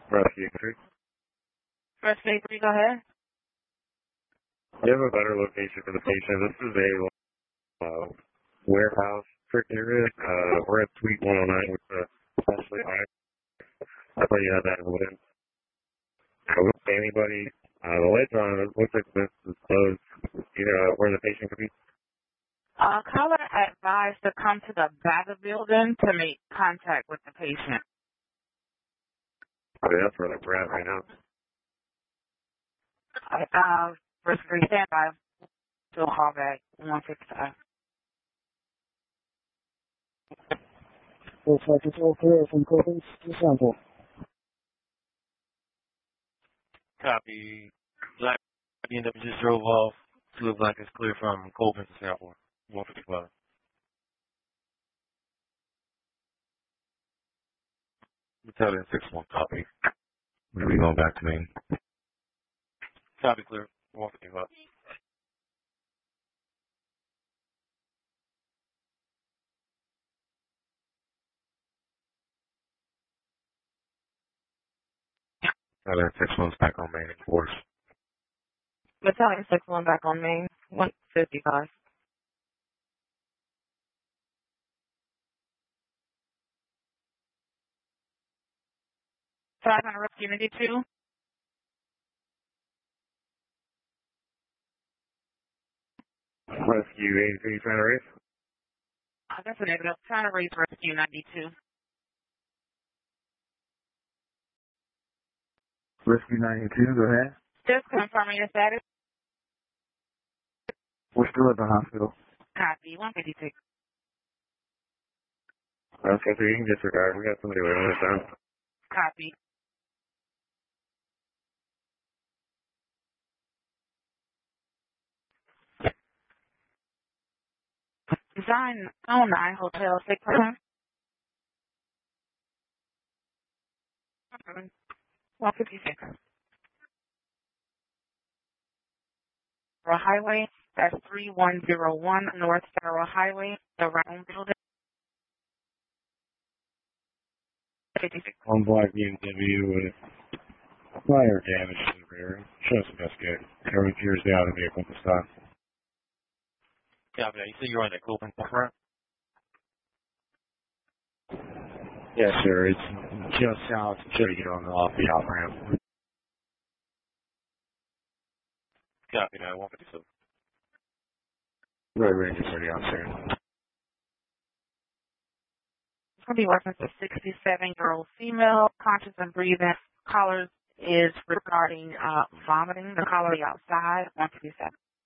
Rescue 3. Rescue 3, go ahead. You have a better location for the patient. This is a warehouse area. We're at Suite 109 with potentially I thought you had that evidence. I won't say anybody. The lights are on. It looks like this is closed. You know where the patient could be? Caller advised to come to the back of the building to make contact with the patient. Okay, that's where we're at right now. First free standby. Still call back 165. Looks like it's all clear from Copeland's to sample. Copy. Black BNW just drove off. Looks like it's clear from Copeland to sample. 155. Battalion 6-1, copy. We're going to be going back to main. Copy, clear. 155. Battalion 6-1's back on main, of course. Battalion 6-1 back on main. 155. Try on rescue 92. Rescue 83 trying to raise? That's a negative. Trying to raise rescue 92. Rescue 92, go ahead. Just confirming your status. We're still at the hospital. Copy. 156. Okay, so you can disregard. We got somebody waiting us down. Copy. Design 09 Hotel 6. 156. Federal Highway, that's 3101 North Federal Highway, the round building. 56. On black BMW with minor damage to the rear. Show us investigate. Everyone appears down the vehicle at this time. Copy that. You say you're on the Copeland front? Yes, sir. It's just south until you get on the off the out ramp. Copy that. 157. Red Ranger's already out there. It's going to be reference to 67-year-old female, conscious and breathing. Caller is regarding vomiting. The caller outside, 157.